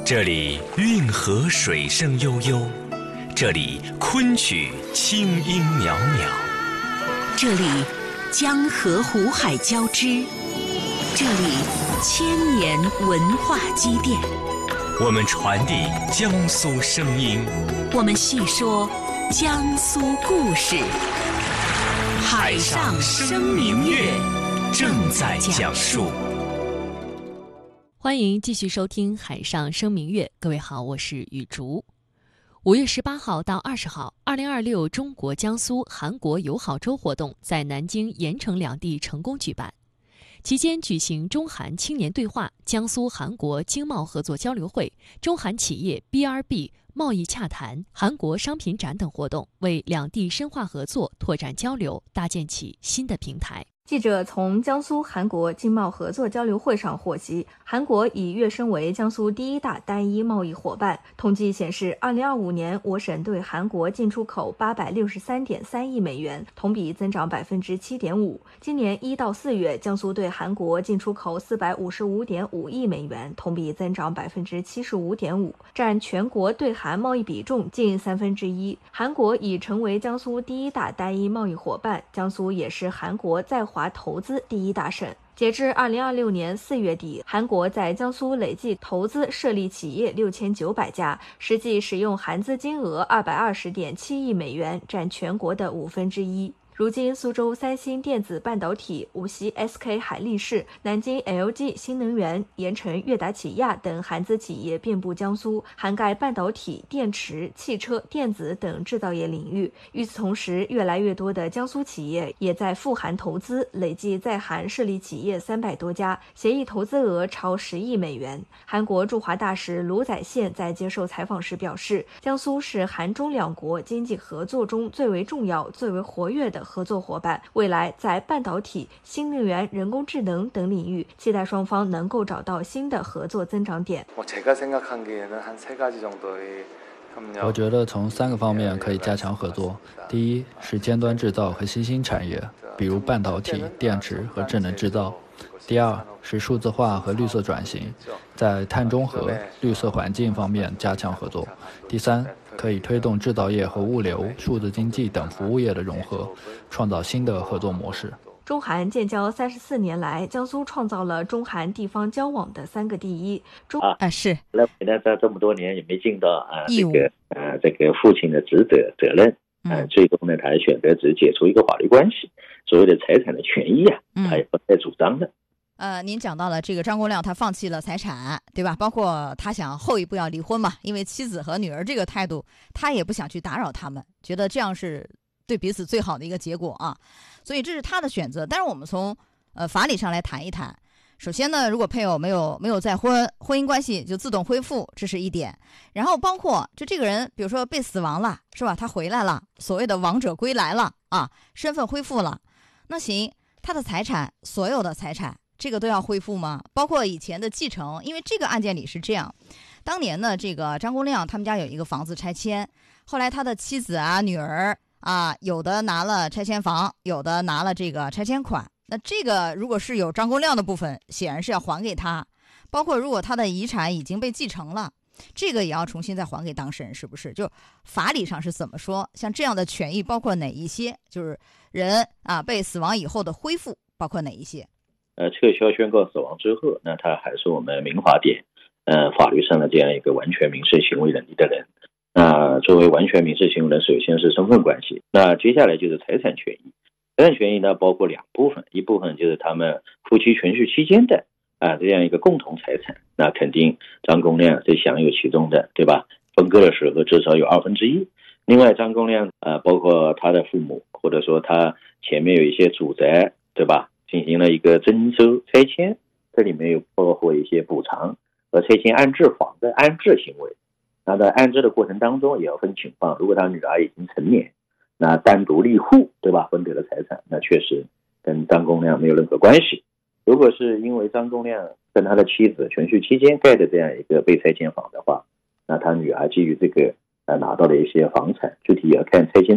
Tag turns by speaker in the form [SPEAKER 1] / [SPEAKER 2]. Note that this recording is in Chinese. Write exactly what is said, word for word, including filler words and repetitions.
[SPEAKER 1] 这里运河水声悠悠，这里昆曲清音袅袅，
[SPEAKER 2] 这里江河湖海交织，这里千年文化积淀。
[SPEAKER 1] 我们传递江苏声音，
[SPEAKER 2] 我们细说江苏故事。海上生明月正在讲述。
[SPEAKER 3] 欢迎继续收听《海上生明月》，各位好，我是雨竹。五月十八号到二十号，二零二六中国江苏韩国友好周活动在南京、盐城两地成功举办。期间举行中韩青年对话、江苏韩国经贸合作交流会、中韩企业 B R B 贸易洽谈、韩国商品展等活动，为两地深化合作、拓展交流搭建起新的平台。
[SPEAKER 4] 记者从江苏韩国经贸合作交流会上获悉，韩国已跃升为江苏第一大单一贸易伙伴。统计显示，二零二五年我省对韩国进出口八百六十三点三亿美元，同比增长百分之七点五。今年一到四月，江苏对韩国进出口四百五十五点五亿美元，同比增长百分之七十五点五，占全国对韩贸易比重近三分之一。韩国已成为江苏第一大单一贸易伙伴，江苏也是韩国在华投资第一大省。截至二零二六年四月底，韩国在江苏累计投资设立企业六千九百家，实际使用韩资金额二百二十点七亿美元，占全国的五分之一。如今，苏州三星电子半导体、无锡 S K 海力士、南京 L G 新能源、盐城悦达起亚等韩资企业遍布江苏，涵盖半导体、电池、汽车、电子等制造业领域。与此同时，越来越多的江苏企业也在赴韩投资，累计在韩设立企业三百多家，协议投资额超十亿美元。韩国驻华大使卢载宪在接受采访时表示，江苏是韩中两国经济合作中最为重要、最为活跃的合作伙伴，未来在半导体、新能源、人工智能等领域，期待双方能够找到新的合作增长点。
[SPEAKER 5] 我觉得从三个方面可以加强合作。第一是尖端制造和新兴产业，比如半导体、电池和智能制造。第二是数字化和绿色转型，在碳中和、绿色环境方面加强合作。第三，可以推动制造业和物流、数字经济等服务业的融合，创造新的合作模式。
[SPEAKER 4] 中韩建交三十四年来，江苏创造了中韩地方交往的三个第一。中
[SPEAKER 6] 啊是，那呢在这么多年也没尽到啊这个呃这个父亲的职责责任，嗯、呃，最终呢他还选择只解除一个法律关系，所谓的财产的权益啊，他也不再主张的。
[SPEAKER 7] 呃，您讲到了这个张公亮，他放弃了财产，对吧？包括他想后一步要离婚嘛，因为妻子和女儿这个态度，他也不想去打扰他们，觉得这样是对彼此最好的一个结果啊。所以这是他的选择。但是我们从呃法理上来谈一谈。首先呢，如果配偶没有没有再婚，婚姻关系就自动恢复，这是一点。然后包括就这个人，比如说被死亡了，是吧？他回来了，所谓的亡者归来了啊，身份恢复了，那行，他的财产，所有的财产。这个都要恢复吗？包括以前的继承，因为这个案件里是这样，当年呢，这个张公亮他们家有一个房子拆迁，后来他的妻子啊、女儿啊，有的拿了拆迁房，有的拿了这个拆迁款。那这个如果是有张公亮的部分，显然是要还给他。包括如果他的遗产已经被继承了，这个也要重新再还给当事人，是不是？就法理上是怎么说？像这样的权益包括哪一些？就是人啊被死亡以后的恢复包括哪一些？
[SPEAKER 6] 呃，撤销宣告死亡之后，那他还是我们民法典，呃，法律上的这样一个完全民事行为能力的人。那、呃、作为完全民事行为人，首先是身份关系，那接下来就是财产权益。财产权益呢，包括两部分，一部分就是他们夫妻存续期间的啊、呃、这样一个共同财产，那肯定张公亮是享有其中的，对吧？分割的时候至少有二分之一。另外，张公亮啊、呃，包括他的父母，或者说他前面有一些祖宅，对吧？进行了一个征收拆迁，这里面有包括一些补偿和拆迁安置房的安置行为。那在安置的过程当中也要分情况，如果他女儿已经成年，那单独立户，对吧？分得了财产，那确实跟张公亮没有任何关系。如果是因为张公亮跟他的妻子存续期间盖的这样一个被拆迁房的话，那他女儿基于这个呃拿到了一些房产，具体也要看拆迁